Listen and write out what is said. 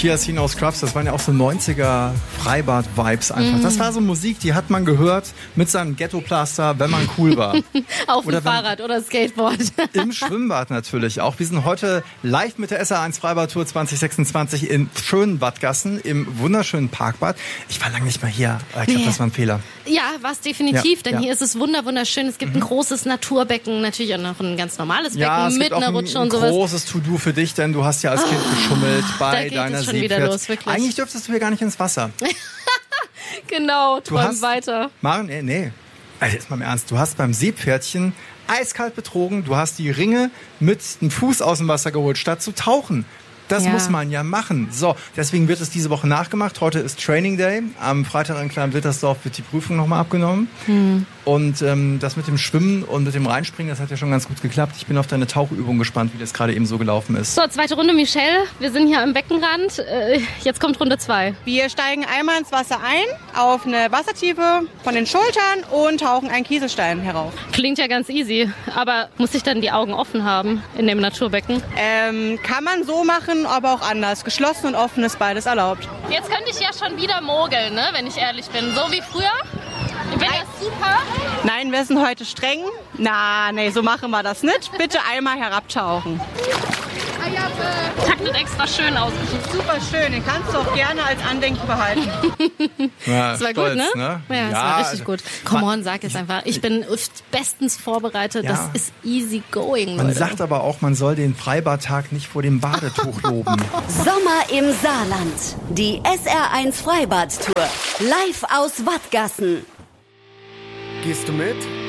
TLC No Scrubs, das waren ja auch so 90er Freibad-Vibes einfach. Das war so Musik, die hat man gehört mit seinem Ghetto-Plaster, wenn man cool war. Auf dem Fahrrad oder Skateboard. Im Schwimmbad natürlich auch. Wir sind heute live mit der SR1 Freibad-Tour 2026 in schönen Wattgassen im wunderschönen Parkbad. Ich war lange nicht mehr hier. Ich glaube, das war ein Fehler. Ja, war es definitiv, denn hier ist es wunderschön. Es gibt ein großes Naturbecken, natürlich auch noch ein ganz normales Becken mit einer Rutsche und sowas. Ein großes To-Do für dich, denn du hast ja als Kind geschummelt bei deiner Seepferd. Eigentlich dürftest du hier gar nicht ins Wasser. Genau, träum weiter. Maren, nee. Also jetzt mal im Ernst, du hast beim Seepferdchen eiskalt betrogen, du hast die Ringe mit dem Fuß aus dem Wasser geholt, statt zu tauchen. Das muss man ja machen. So, deswegen wird es diese Woche nachgemacht. Heute ist Training Day. Am Freitag in Klein-Wittersdorf wird die Prüfung nochmal abgenommen. Und das mit dem Schwimmen und mit dem Reinspringen, das hat ja schon ganz gut geklappt. Ich bin auf deine Tauchübung gespannt, wie das gerade eben so gelaufen ist. So, zweite Runde, Michelle. Wir sind hier am Beckenrand. Jetzt kommt Runde 2. Wir steigen einmal ins Wasser ein, auf eine Wassertiefe von den Schultern und tauchen einen Kieselstein herauf. Klingt ja ganz easy, aber muss ich dann die Augen offen haben in dem Naturbecken? Kann man so machen, aber auch anders. Geschlossen und offen ist beides erlaubt. Jetzt könnte ich ja schon wieder mogeln, ne, wenn ich ehrlich bin. So wie früher. Ich bin ja super. Nein, wir sind heute streng. Nee, so machen wir das nicht. Bitte einmal herabtauchen. Taktet extra schön ausgesucht. Super schön, den kannst du auch gerne als Andenken behalten. Ja, das war stolz, gut, ne? Ja, das war richtig gut. Come on, sag jetzt einfach. Ich bin bestens vorbereitet. Ja. Das ist easy going, Leute. Man sagt aber auch, man soll den Freibadtag nicht vor dem Badetuch loben. Sommer im Saarland. Die SR1 Freibad-Tour. Live aus Wattgassen. Gehst du mit?